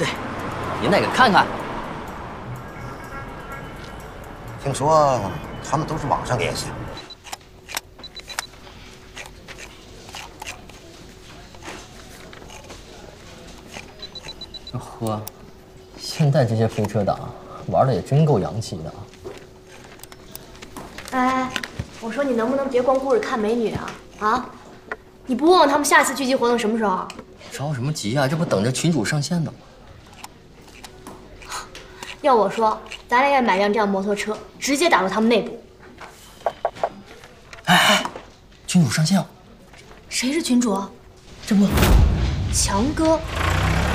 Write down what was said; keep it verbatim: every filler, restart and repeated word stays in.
对，您得给看看。 听说他们都是网上联系。 呵，现在这些飞车党玩的也真够洋气的啊！ 哎，我说你能不能别光顾着看美女啊？啊，你不问问他们下次聚集活动什么时候？ 着什么急啊？这不等着群主上线呢吗？ 要我说，咱俩也买辆这样摩托车，直接打入他们内部。 哎哎，群主上线了！ 谁是群主？ 这不， 强哥。